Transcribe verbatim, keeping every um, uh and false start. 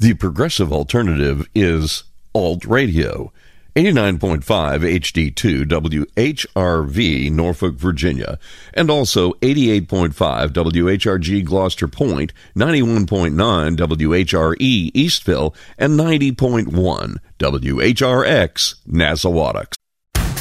The progressive alternative is Alt Radio. eighty-nine point five H D two W H R V, Norfolk, Virginia, and also eighty-eight point five W H R G, Gloucester Point, ninety-one point nine W H R E, Eastville, and ninety point one W H R X, Nassauattucks.